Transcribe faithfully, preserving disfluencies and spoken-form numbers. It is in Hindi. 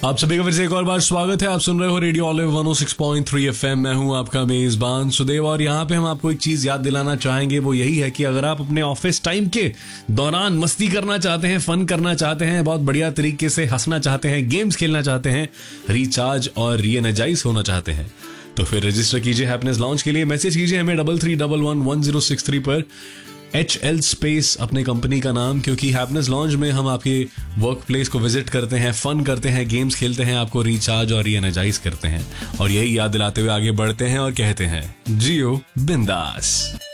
आप सभी का फिर से एक और बार स्वागत है। आप सुन रहे हो रेडियो ऑलिव वन ओ सिक्स पॉइंट थ्री एफएम। मैं हूं आपका मेजबान सुदेव और यहाँ पे हम आपको एक चीज याद दिलाना चाहेंगे, वो यही है कि अगर आप अपने ऑफिस टाइम के दौरान मस्ती करना चाहते हैं, फन करना चाहते हैं, बहुत बढ़िया तरीके से हंसना चाहते हैं, गेम्स खेलना चाहते हैं, रिचार्ज और रीएनर्जाइज होना चाहते हैं, तो फिर रजिस्टर कीजिए हैप्पीनेस लॉन्च के लिए। मैसेज कीजिए हमें double three double one one zero six three पर, एच एल स्पेस अपने कंपनी का नाम, क्योंकि हैप्पीनेस लॉन्च में हम आपके वर्क प्लेस को विजिट करते हैं, फन करते हैं, गेम्स खेलते हैं, आपको रिचार्ज और रीएनर्जाइज करते हैं, और यही याद दिलाते हुए आगे बढ़ते हैं और कहते हैं जियो बिंदास।